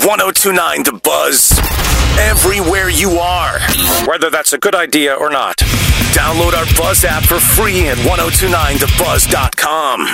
1029 The Buzz. Everywhere you are. Whether that's a good idea or not. Download our Buzz app for free at 1029thebuzz.com.